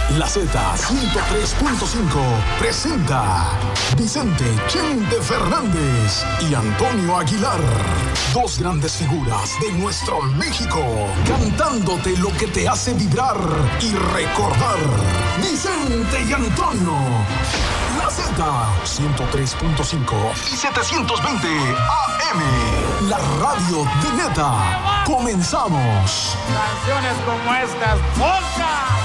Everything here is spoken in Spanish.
La Z 103.5 presenta Vicente Chente Fernández y Antonio Aguilar, dos grandes figuras de nuestro México, cantándote lo que te hace vibrar y recordar. Vicente y Antonio. La Z 103.5 y 720 AM. La radio de Neta. Comenzamos. Canciones como estas, ¡Polka!